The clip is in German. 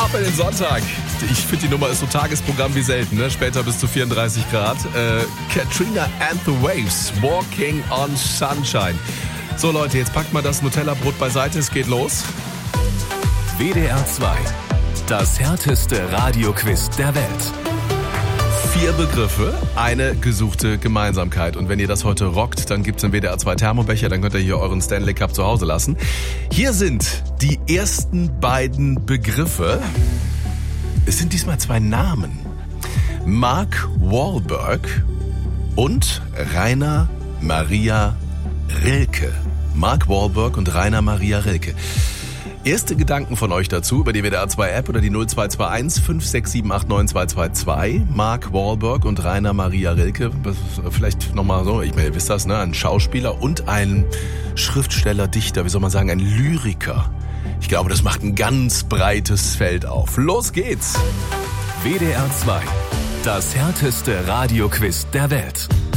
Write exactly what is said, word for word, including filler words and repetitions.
ab in den Sonntag. Ich finde, die Nummer ist so Tagesprogramm wie selten, ne? Später bis zu vierunddreißig Grad. Äh, Katrina and the Waves, Walking on Sunshine. So Leute, jetzt packt mal das Nutella-Brot beiseite, es geht los. W D R zwei, das härteste Radioquiz der Welt. Vier Begriffe, eine gesuchte Gemeinsamkeit. Und wenn ihr das heute rockt, dann gibt's im W D R zwei Thermobecher, dann könnt ihr hier euren Stanley Cup zu Hause lassen. Hier sind die ersten beiden Begriffe. Es sind diesmal zwei Namen. Mark Wahlberg und Rainer Maria Rilke. Mark Wahlberg und Rainer Maria Rilke. Erste Gedanken von euch dazu über die W D R zwei App oder die null zwei zwei eins fünf sechs sieben acht neun zwei zwei zwei. Mark Wahlberg und Rainer Maria Rilke. Vielleicht nochmal so, ich meine, ihr wisst das, ne? Ein Schauspieler und ein Schriftsteller, Dichter, wie soll man sagen, ein Lyriker. Ich glaube, das macht ein ganz breites Feld auf. Los geht's! W D R zwei, das härteste Radioquiz der Welt.